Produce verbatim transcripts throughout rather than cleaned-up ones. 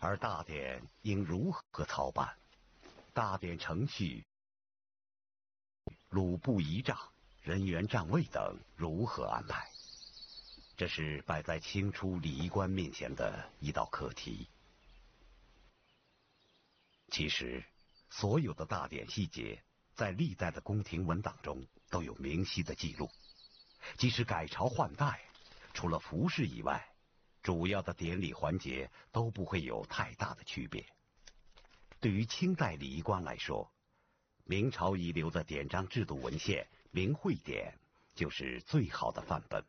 而大典应如何操办？大典程序、鲁布仪仗、人员站位等如何安排？这是摆在清初礼仪官面前的一道课题。其实，所有的大典细节在历代的宫廷文档中都有明晰的记录。即使改朝换代，除了服饰以外，主要的典礼环节都不会有太大的区别。对于清代礼仪官来说，明朝遗留的典章制度文献《明会典》就是最好的范本。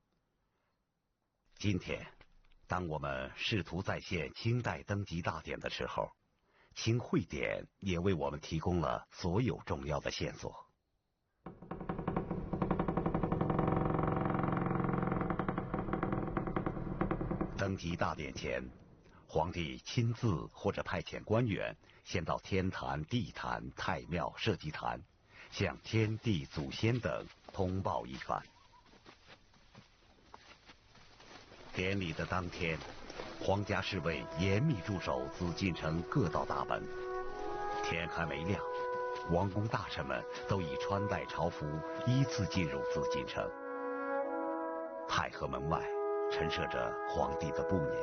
今天，当我们试图再现清代登基大典的时候，《清会典》也为我们提供了所有重要的线索。登基大典前，皇帝亲自或者派遣官员先到天坛、地坛、太庙、社稷坛，向天地祖先等通报一番。典礼的当天，皇家侍卫严密驻守紫禁城各道大门。天还没亮，王公大臣们都已穿戴朝服，依次进入紫禁城。太和门外陈设着皇帝的步辇，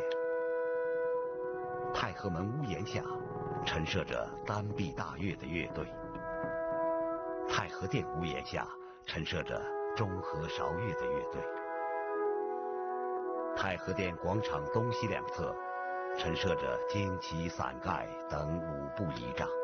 太和门屋檐下陈设着单臂大乐的乐队，太和殿屋檐下陈设着中和韶乐的乐队。太和殿广场东西两侧陈设着旌旗、伞盖等五步仪仗。